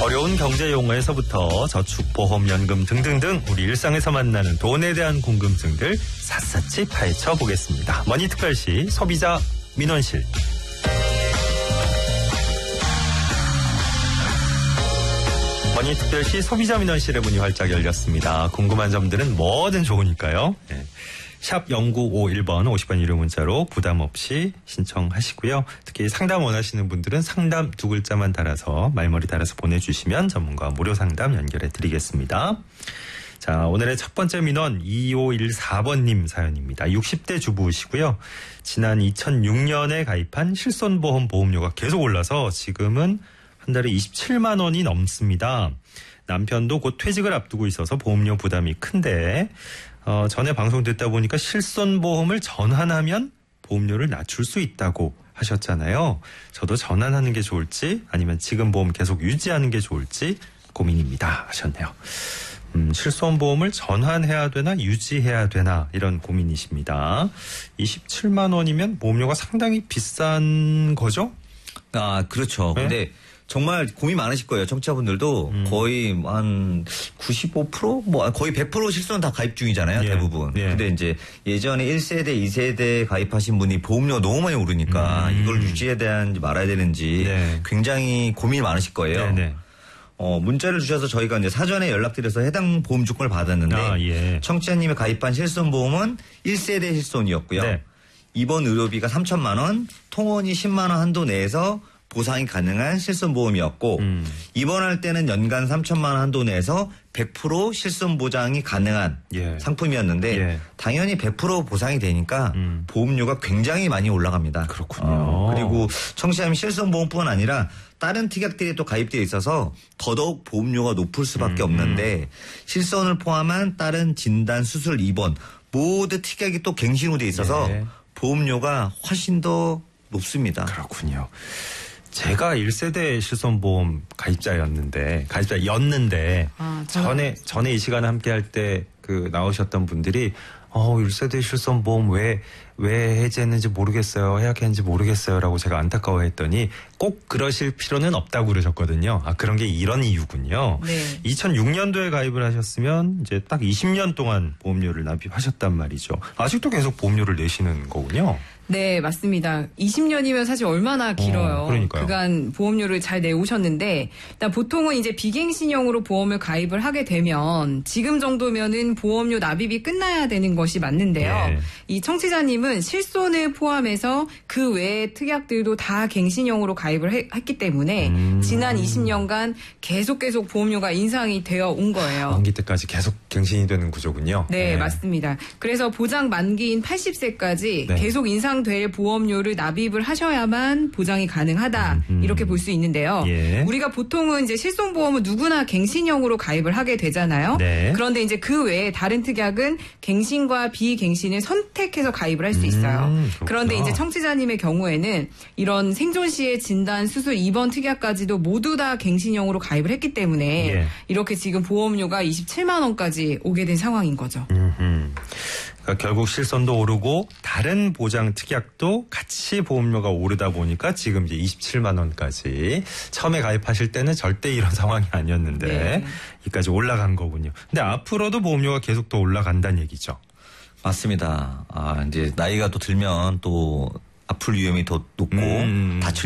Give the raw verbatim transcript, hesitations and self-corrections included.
어려운 경제 용어에서부터 저축보험연금 등등등 우리 일상에서 만나는 돈에 대한 궁금증들 샅샅이 파헤쳐 보겠습니다. 머니특별시 소비자 민원실. 머니특별시 소비자 민원실의 문이 활짝 열렸습니다. 궁금한 점들은 뭐든 좋으니까요. 네. 샵 공구오일 번 오십 원 유료 문자로 부담 없이 신청하시고요. 특히 상담 원하시는 분들은 상담 두 글자만 달아서 말머리 달아서 보내주시면 전문가와 무료 상담 연결해 드리겠습니다. 자, 오늘의 첫 번째 민원 이오일사 번님 사연입니다. 육십 대 주부시고요. 지난 이천육 년에 가입한 실손보험 보험료가 계속 올라서 지금은 한 달에 이십칠만 원이 넘습니다. 남편도 곧 퇴직을 앞두고 있어서 보험료 부담이 큰데 어, 전에 방송 듣다 보니까 실손보험을 전환하면 보험료를 낮출 수 있다고 하셨잖아요. 저도 전환하는 게 좋을지 아니면 지금 보험 계속 유지하는 게 좋을지 고민입니다 하셨네요. 음, 실손보험을 전환해야 되나 유지해야 되나 이런 고민이십니다. 이십칠만 원이면 보험료가 상당히 비싼 거죠? 아, 그렇죠. 네? 근데 정말 고민 많으실 거예요. 청취자분들도 음. 거의 한 구십오 퍼센트 뭐 거의 백 퍼센트 실손 다 가입 중이잖아요. 예. 대부분. 예. 근데 이제 예전에 일 세대, 이 세대 가입하신 분이 보험료가 너무 많이 오르니까 음. 이걸 유지해야 되는지 말아야 되는지 네. 굉장히 고민이 많으실 거예요. 네네. 어, 문자를 주셔서 저희가 이제 사전에 연락드려서 해당 보험 조건을 받았는데 아, 예. 청취자님이 가입한 실손보험은 일 세대 실손이었고요. 네. 입원 의료비가 삼천만 원, 통원이 십만 원 한도 내에서 보상이 가능한 실손보험이었고 음. 입원할 때는 연간 삼천만 원 한도 내에서 백 퍼센트 실손보장이 가능한 예. 상품이었는데 예. 당연히 백 퍼센트 보상이 되니까 음. 보험료가 굉장히 많이 올라갑니다. 그렇군요. 어, 그리고 청취자님 실손보험뿐만 아니라 다른 특약들이 또 가입되어 있어서 더더욱 보험료가 높을 수밖에 음. 없는데 실손을 포함한 다른 진단, 수술, 입원 모두 특약이 또 갱신으로 되어 있어서 예. 보험료가 훨씬 더 높습니다. 그렇군요. 제가 일 세대 실손보험 가입자였는데, 가입자였는데, 아, 전에, 전에 이 시간에 함께 할 때 그 나오셨던 분들이, 어, 일 세대 실손보험 왜, 왜 해지했는지 모르겠어요. 해약했는지 모르겠어요. 라고 제가 안타까워 했더니 꼭 그러실 필요는 없다고 그러셨거든요. 아, 그런 게 이런 이유군요. 네. 이천육 년도에 가입을 하셨으면 이제 딱 이십 년 동안 보험료를 납입하셨단 말이죠. 아직도 계속 보험료를 내시는 거군요. 네, 맞습니다. 이십 년이면 사실 얼마나 길어요. 어, 그러니까요. 그간 보험료를 잘 내오셨는데, 일단 보통은 이제 비갱신형으로 보험을 가입을 하게 되면 지금 정도면은 보험료 납입이 끝나야 되는 것이 맞는데요. 네. 이 청취자님은 실손을 포함해서 그 외의 특약들도 다 갱신형으로 가입을 해, 했기 때문에 음. 지난 이십 년간 계속 계속 보험료가 인상이 되어 온 거예요. 만기 때까지 계속 갱신이 되는 구조군요. 네, 네. 맞습니다. 그래서 보장 만기인 팔십 세까지 네. 계속 인상 될 보험료를 납입을 하셔야만 보장이 가능하다 음. 이렇게 볼 수 있는데요. 예. 우리가 보통은 이제 실손보험은 누구나 갱신형으로 가입을 하게 되잖아요. 네. 그런데 이제 그 외에 다른 특약은 갱신과 비갱신을 선택해서 가입을 할 수 있어요. 음, 그런데 이제 청취자님의 경우에는 이런 생존 시의 진단, 수술, 입원 특약까지도 모두 다 갱신형으로 가입을 했기 때문에 예. 이렇게 지금 보험료가 이십칠만 원까지 오게 된 상황인 거죠. 음흠. 그러니까 결국 실손도 오르고 다른 보장 특약도 같이 보험료가 오르다 보니까 지금 이제 이십칠만 원까지 처음에 가입하실 때는 절대 이런 상황이 아니었는데 네. 이까지 올라간 거군요. 근데 앞으로도 보험료가 계속 더 올라간다는 얘기죠. 맞습니다. 아, 이제 나이가 또 들면 또 아플 위험이 더 높고 음. 다칠